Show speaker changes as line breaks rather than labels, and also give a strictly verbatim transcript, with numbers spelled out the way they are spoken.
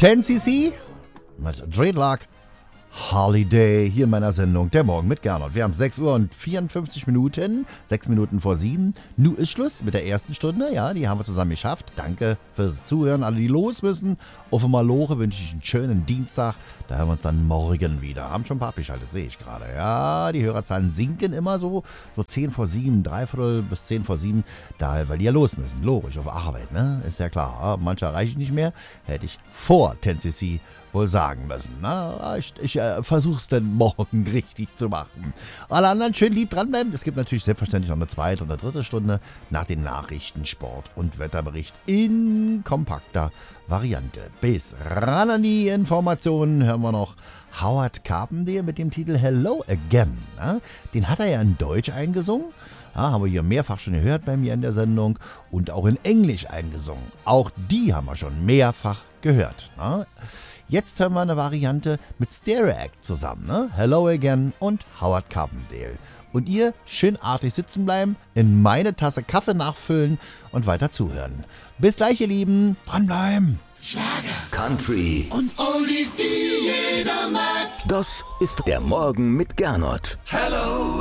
zehn C C mit Dreadlock Holiday hier in meiner Sendung Der Morgen mit Gernot. Wir haben sechs Uhr und vierundfünfzig Minuten, sechs Minuten vor sieben. Nun ist Schluss mit der ersten Stunde. Ja, die haben wir zusammen geschafft. Danke fürs Zuhören. Alle, die los müssen. Auf Maloche wünsche ich einen schönen Dienstag. Da hören wir uns dann morgen wieder. Haben schon ein paar abgeschaltet, sehe ich gerade. Ja, die Hörerzahlen sinken immer so. So zehn vor sieben, dreiviertel bis zehn vor sieben. Da, weil die ja los müssen. Logisch, auf Arbeit, ne? Ist ja klar. Manche erreiche ich nicht mehr. Hätte ich vor zehn C C wohl sagen müssen. Na, ich ich äh, versuche es dann morgen richtig zu machen. Alle anderen schön lieb dranbleiben. Es gibt natürlich selbstverständlich noch eine zweite oder dritte Stunde nach den Nachrichten, Sport und Wetterbericht in kompakter Variante. Bis ran an die Informationen hören wir noch Howard Carpendale mit dem Titel Hello Again. Na, den hat er ja in Deutsch eingesungen. Ja, haben wir hier mehrfach schon gehört bei mir in der Sendung und auch in Englisch eingesungen. Auch die haben wir schon mehrfach gehört. Na? Jetzt hören wir eine Variante mit Stereo Act zusammen. Ne? Hello Again und Howard Carpendale. Und ihr schön artig sitzen bleiben, in meine Tasse Kaffee nachfüllen und weiter zuhören. Bis gleich, ihr Lieben. Dranbleiben.
Schlager, Country und Oldies, die jeder mag. Das ist der Morgen mit Gernot. Hello